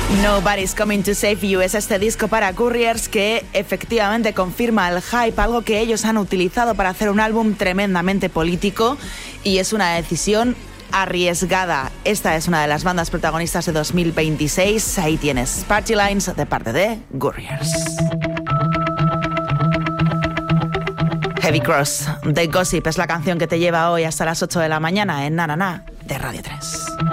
Nobody's Coming to Save You es este disco para Couriers que efectivamente confirma el hype, algo que ellos han utilizado para hacer un álbum tremendamente político, y es una decisión arriesgada. Esta es una de las bandas protagonistas de 2026. Ahí tienes Party Lines de parte de Couriers. Heavy Cross de Gossip es la canción que te lleva hoy hasta las 8 de la mañana en Na Na Na de Radio 3.